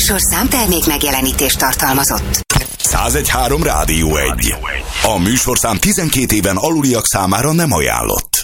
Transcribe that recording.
műsorszám termék megjelenítést tartalmazott. 101.3 Rádió 1. A műsorszám 12 éven aluliak számára nem ajánlott.